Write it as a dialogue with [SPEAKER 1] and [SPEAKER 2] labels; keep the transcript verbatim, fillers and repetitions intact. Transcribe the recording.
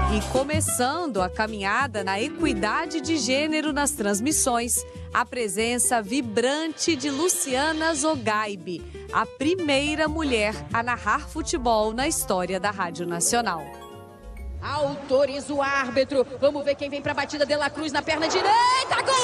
[SPEAKER 1] E começando a caminhada na equidade de gênero nas transmissões, a presença vibrante de Luciana Zogaibe, a primeira mulher a narrar futebol na história da Rádio Nacional.
[SPEAKER 2] Autoriza o árbitro. Vamos ver quem vem para a batida. De La Cruz na perna direita. Gol!